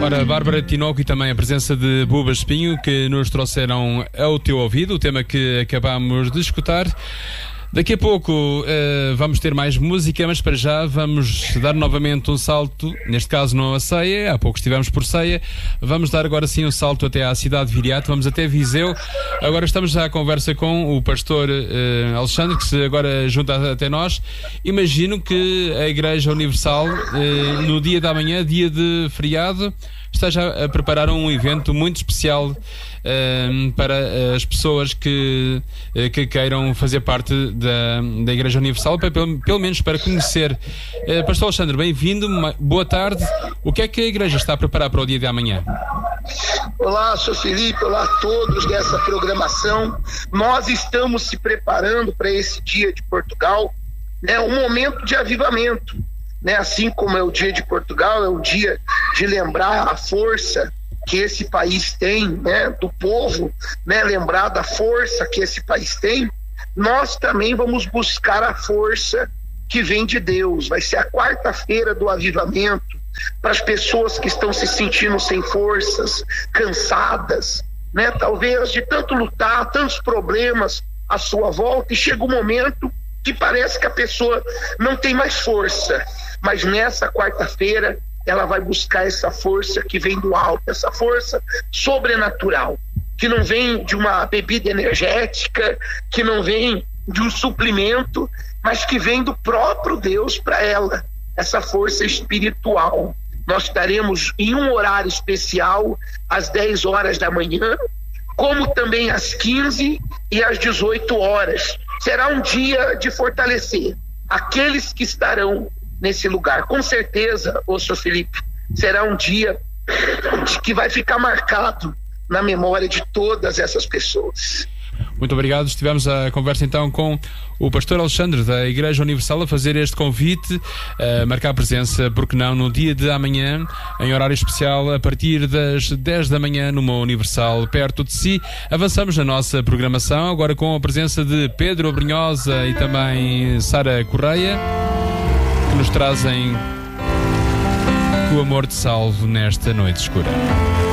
Ora, Bárbara Tinoco e também a presença de Buba Espinho, que nos trouxeram ao teu ouvido o tema que acabamos de escutar. Daqui a pouco vamos ter mais música, mas para já vamos dar novamente um salto, neste caso não a Ceia, há pouco estivemos por Ceia, vamos dar agora sim um salto até à cidade de Viriato, vamos até Viseu. Agora estamos já à conversa com o pastor Alexandre, que se agora junta até nós. Imagino que a Igreja Universal, no dia da manhã, dia de feriado, está já a preparar um evento muito especial para as pessoas que queiram fazer parte da Igreja Universal, pelo menos para conhecer. Pastor Alexandre, bem-vindo, boa tarde. O que é que a Igreja está a preparar para o dia de amanhã? Olá, Sr. Felipe, olá a todos dessa programação. Nós estamos se preparando para esse dia de Portugal, um momento de avivamento. Assim como é o dia de Portugal, é o dia de lembrar a força que esse país tem, do povo, lembrar da força que esse país tem. Nós também vamos buscar a força que vem de Deus. Vai ser a quarta-feira do avivamento para as pessoas que estão se sentindo sem forças, cansadas, talvez de tanto lutar, tantos problemas à sua volta, e chega um momento que parece que a pessoa não tem mais força. Mas nessa quarta-feira ela vai buscar essa força que vem do alto, essa força sobrenatural, que não vem de uma bebida energética, que não vem de um suplemento, mas que vem do próprio Deus para ela, essa força espiritual. Nós estaremos em um horário especial às 10 horas da manhã, como também às 15 e às 18 horas. Será um dia de fortalecer aqueles que estarão nesse lugar. Com certeza, Sr. Felipe, será um dia que vai ficar marcado na memória de todas essas pessoas. Muito obrigado. Estivemos a conversa então com o pastor Alexandre da Igreja Universal a fazer este convite, a marcar presença, porque não, no dia de amanhã, em horário especial, a partir das 10 da manhã, numa Universal perto de si. Avançamos na nossa programação, agora com a presença de Pedro Abrinhosa e também Sara Correia, que nos trazem Que o Amor Te Salve nesta noite escura.